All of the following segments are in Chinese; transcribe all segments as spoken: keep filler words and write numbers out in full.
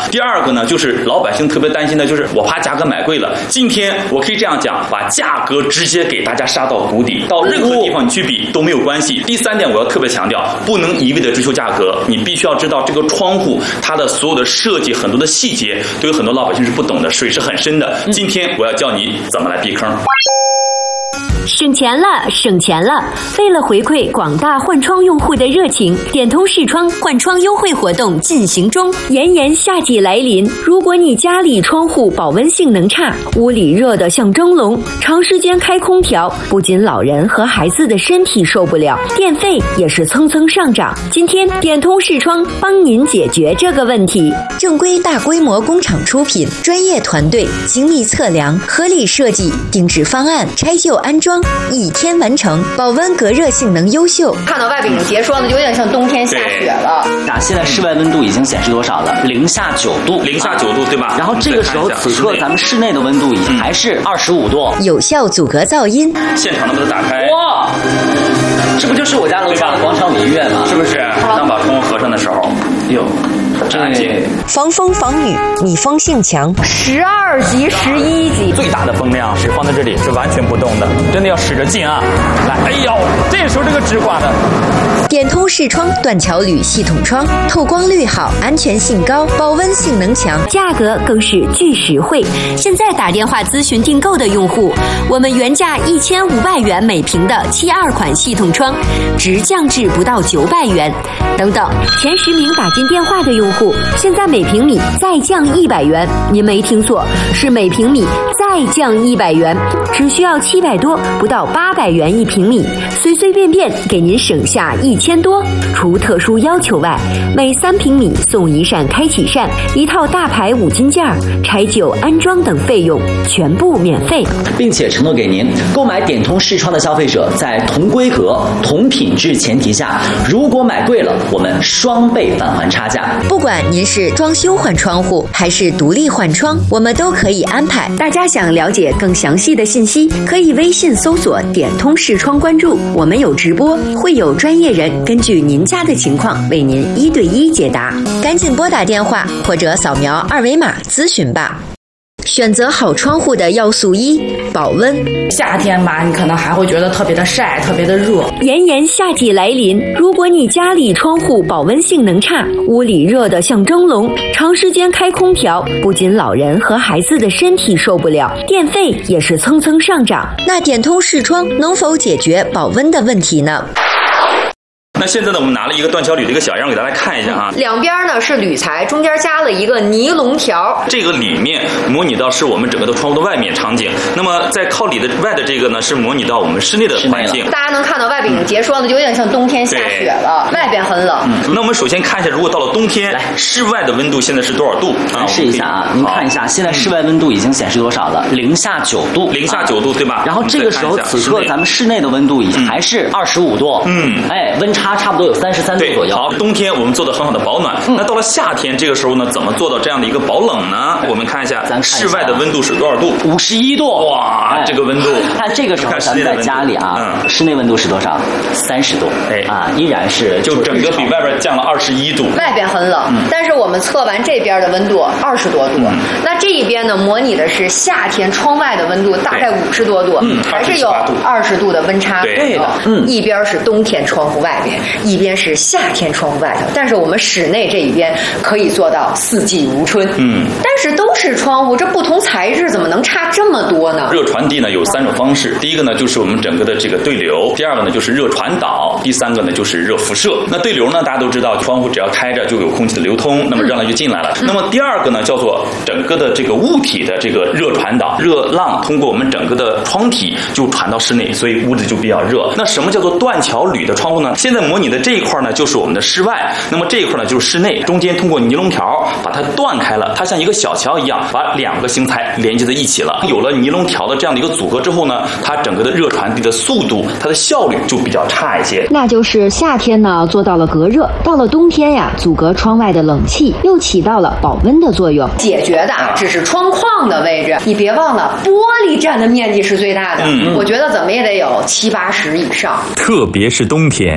第二个呢，就是老百姓特别担心的，就是我怕价格买贵了。今天我可以这样讲，把价格直接给大家杀到谷底，到任何地方你去比都没有关系。第三点，我要特别强调，不能一味的追求价格，你必须要知道这个窗户它的所有的设计，很多的细节，都有很多老百姓是不懂的，水是很深的。今天我要教你怎么来避坑。 省钱了，省钱了！为了回馈广大换窗用户的热情，点通视窗换窗优惠活动进行中。炎炎夏季来临，如果你家里窗户保温性能差，屋里热得像蒸笼，长时间开空调，不仅老人和孩子的身体受不了，电费也是蹭蹭上涨。今天点通视窗帮您解决这个问题。 正规大规模工厂出品，专业团队精密测量，合理设计，定制方案，拆旧安装，一天完成，保温隔热性能优秀。 看到外边已经结霜了，就有点像冬天下雪了。 啊，现在室外温度已经显示多少了？零下九度， 零下九度，对吧？ 然后这个时候，此刻咱们室内的温度已经还是二十五度， 有效阻隔噪音。 现场能把它打开。 哇，这不就是我家楼下的广场舞音乐吗？ 是不是？当把窗户合上的时候，哟。 安静， 防风防雨，密封性强， 十二级、十一级， 最大的风量是放在这里是完全不动的，真的要使着劲啊！来，哎呦，这时候这个直刮的。 点通视窗断桥铝系统窗，透光率好，安全性高，保温性能强， 价格更是巨实惠。现在打电话咨询订购的用户，我们原价一千五百元每平的七二款系统窗，直降至不到九百元。等等，前十名打进电话的用户，现在每平米再降一百元。您没听错，是每平米再降一百元，只需要七百多，不到八百元一平米，随随便便给您省下一千多。除特殊要求外，每三平米送一扇开启扇，一套大牌五金件，拆旧安装等费用全部免费， 并且承诺给您购买点通视窗的消费者，在同规格、同品质前提下，如果买贵了，我们双倍返还差价。 不管您是装修换窗户还是独立换窗，我们都可以安排。 大家想了解更详细的信息，可以微信搜索点通视窗关注，我们有直播，会有专业人根据您家的情况为您一对一解答。 赶紧拨打电话或者扫描二维码咨询吧。选择好窗户的要素一：保温。 夏天吧，你可能还会觉得特别的晒，特别的热。 炎炎夏季来临，如果你家里窗户保温性能差，屋里热得像蒸笼，长时间开空调，不仅老人和孩子的身体受不了，电费也是蹭蹭上涨。 那点通视窗能否解决保温的问题呢？ 那现在呢，我们拿了一个断桥铝的一个小样给大家看一下啊。 两边呢是铝材，中间加了一个尼龙条。 这个里面模拟到是我们整个的窗户的外面场景，那么在靠里的外的这个呢是模拟到我们室内的环境。 大家能看到外边已经结霜了，就有点像冬天下雪了，外边很冷。 嗯，那我们首先看一下，如果到了冬天，室外的温度现在是多少度？ 啊，试一下啊，您看一下，现在室外温度已经显示多少了？零下九度， 零下九度，对吧？ 然后这个时候，此刻咱们室内的温度已经还是二十五度。嗯，哎，温差差不多有三十三度左右。 好，冬天我们做的很好的保暖。嗯、那到了夏天，这个时候呢，怎么做到这样的一个保冷呢？我们看一下，咱室外的温度是多少度？ 五十一度。 哇，哎、这个温度。 看这个时候咱们在家里啊，嗯、室内温度是多少？三十度。哎啊，依然是就整个比外边降了二十一度。 外边很冷，嗯、但是我们测完这边的温度二十多度。嗯、那这一边呢，模拟的是夏天窗外的温度大概五十多度，嗯、还是有二十度的温差。 对的， 嗯，一边是冬天窗户外边，一边是夏天窗户外头，但是我们室内这一边可以做到四季如春。嗯，但是都是窗户，这不同材质怎么能差这么多呢？ 热传递呢有三种方式，第一个呢就是我们整个的这个对流，第二个呢就是热传导，第三个呢就是热辐射。那对流呢，大家都知道，窗户只要开着就有空气的流通，那么热浪就进来了。嗯、那么第二个呢叫做整个的这个物体的这个热传导，热浪通过我们整个的窗体就传到室内，所以屋子就比较热。那什么叫做断桥铝的窗户呢？现在模拟的这一块呢就是我们的室外，那么这一块呢就是室内，中间通过尼龙条把它断开了，它像一个小桥一样，把两个型材连接在一起了。有了尼龙条的这样的一个组合之后呢，它整个的热传递的速度，它的效率就比较差一些。 那就是夏天呢做到了隔热，到了冬天呀阻隔窗外的冷气，又起到了保温的作用。 解决的啊只是窗框的位置，你别忘了玻璃占的面积是最大的，嗯、我觉得怎么也得有七八十以上。 特别是冬天，想要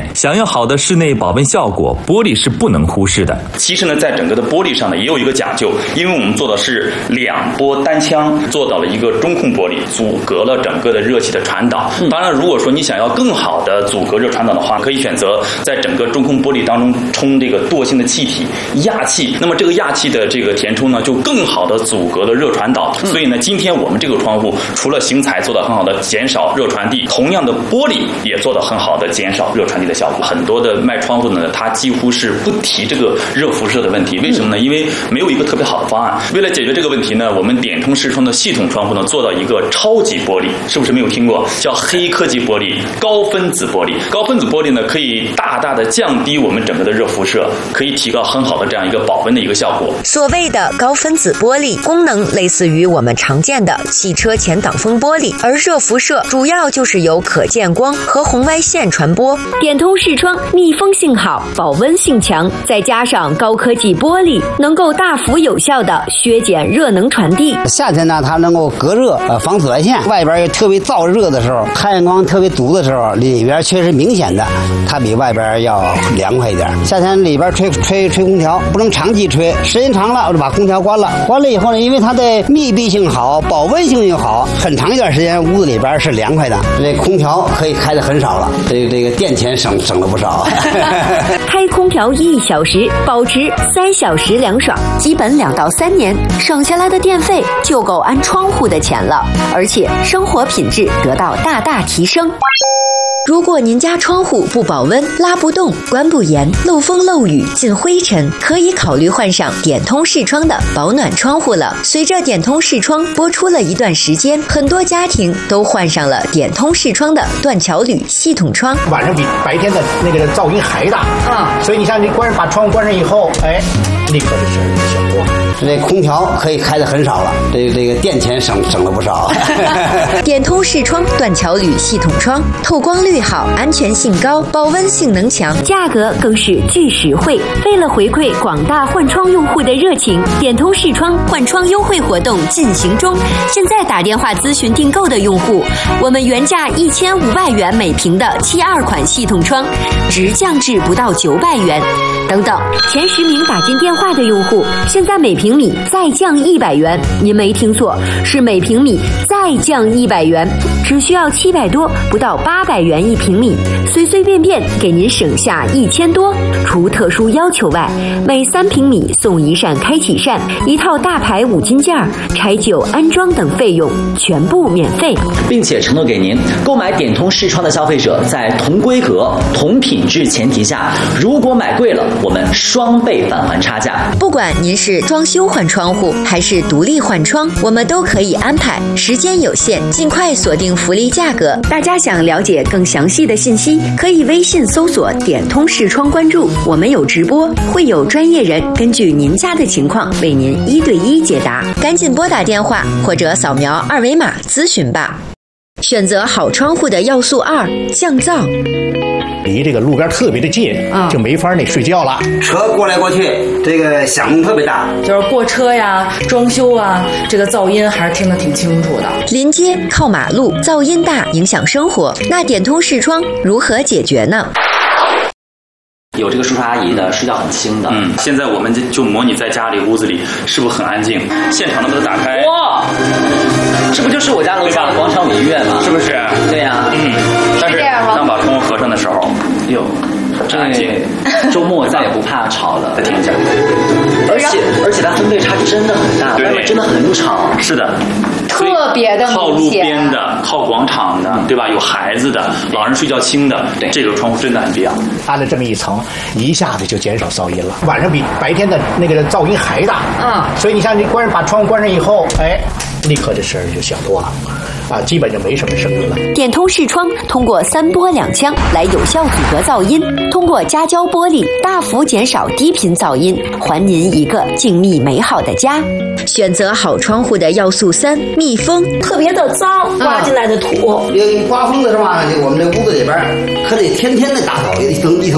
有好的室内保温效果，玻璃是不能忽视的。 其实呢，在整个的玻璃上呢，也有一个讲究，因为我们做的是两波单腔，做到了一个中控玻璃，阻隔了整个的热气的传导。当然，如果说你想要更好的阻隔热传导的话，可以选择在整个中控玻璃当中充这个惰性的气体氩气。那么这个氩气的这个填充呢，就更好的阻隔了热传导。所以呢，今天我们这个窗户除了型材做到很好的减少热传递，同样的玻璃也做到很好的减少热传递的效果。很多的卖窗户的呢，它几乎是不提这个热辐射的问题。为什么呢？因为没有一个特别好的方案。为了解决这个问题呢，我们点通视窗的系统窗户呢，做到一个超级玻璃，是不是没有听过？叫黑科技玻璃、高分子玻璃。高分子玻璃呢，可以大大的降低我们整个的热辐射，可以提高很好的这样一个保温的一个效果。 所谓的高分子玻璃，功能类似于我们常见的汽车前挡风玻璃，而热辐射主要就是由可见光和红外线传播。 点通视窗密封性好，保温性强，再加上高科技玻璃，能够大幅有效的削减热能传递。 夏天呢，它能够隔热，呃，防紫外线。外边特别燥热的时候，太阳光特别足的时候，里边确实明显的，它比外边要凉快一点。夏天里边吹吹吹空调，不能长期吹，时间长了我就把空调关了。关了以后呢，因为它的密闭性好，保温性又好，很长一段时间屋子里边是凉快的。这空调可以开的很少了，这个这个电钱省省了不少。 开空调一小时，保持三小时凉爽，基本两到三年，省下来的电费就够安窗户的钱了，而且生活品质得到大大提升。 如果您家窗户不保温、拉不动、关不严、漏风漏雨、进灰尘，可以考虑换上点通视窗的保暖窗户了。随着点通视窗播出了一段时间，很多家庭都换上了点通视窗的断桥铝系统窗。 晚上比白天的那个噪音还大啊！所以你像你关把窗户关上以后，哎，立刻这事儿就小多了。 这空调可以开的很少了，这个这个电钱省省了不少。 点通视窗断桥铝系统窗，透光率好，安全性高，保温性能强， 价格更是巨实惠。为了回馈广大换窗用户的热情，点通视窗换窗优惠活动进行中。现在打电话咨询订购的用户，我们原价一千五百元每平的七二款系统窗，直降至不到九百元。等等，前十名打进电话的用户，现在每平米再降一百元。您没听错，是每平米再降一百元，只需要七百多，不到八百元一平米，随随便便给您省下一千多。除特殊要求外，每三平米送一扇开启扇，一套大牌五金件，拆旧安装等费用全部免费， 并且承诺给您购买点通视窗的消费者，在同规格、同品质前提下，如果买贵了，我们双倍返还差价。 不管您是装修换窗户还是独立换窗，我们都可以安排。时间有限，尽快锁定福利价格。 大家想了解更详细的信息，可以微信搜索点通视窗关注，我们有直播，会有专业人根据您家的情况为您一对一解答。 赶紧拨打电话或者扫描二维码咨询吧。选择好窗户的要素二：降噪。 离这个路边特别的近啊，就没法那睡觉了。 车过来过去，这个响动特别大， 就是过车呀、装修啊，这个噪音还是听得挺清楚的。 临街靠马路，噪音大，影响生活。那点通视窗如何解决呢？ 有这个叔叔阿姨的睡觉很轻的， 嗯，现在我们就模拟在家里屋子里是不是很安静？现场的把它打开， 哇，这不就是我家楼下的广场舞音乐吗？ 是不是？ 对呀、啊， 嗯，但是当把窗户合上的时候，哟，真安静。 周末再也不怕吵了。 再听一下， 而且而且它分贝差真的很大，外面真的很吵。 是的。 特别的靠路边的、靠广场的，对吧？有孩子的、老人睡觉轻的，对，这个窗户真的很必要。 安了这么一层，一下子就减少噪音了。晚上比白天的那个噪音还大啊！所以你像你关把窗户关上以后，哎，立刻这事儿就小多了。啊，基本就没什么声音了。 点通视窗通过三波两腔来有效阻隔噪音，通过夹胶玻璃大幅减少低频噪音，还您一个静谧美好的家。 选择好窗户的要素三：密封。 特别的脏，刮进来的土。 有刮风的时候啊，我们这屋子里边可得天天的打扫一层一层土。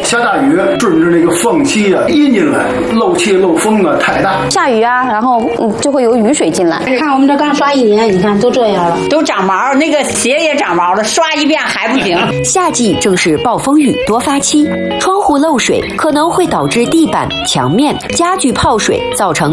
下大雨，顺着那个缝隙啊阴进来，漏气漏风啊太大。 下雨啊，然后嗯就会有雨水进来。看我们这刚刷一年，你看都这样了， 都长毛，那个鞋也长毛了，刷一遍还不行。 夏季正是暴风雨多发期，窗户漏水可能会导致地板、墙面、家具泡水，造成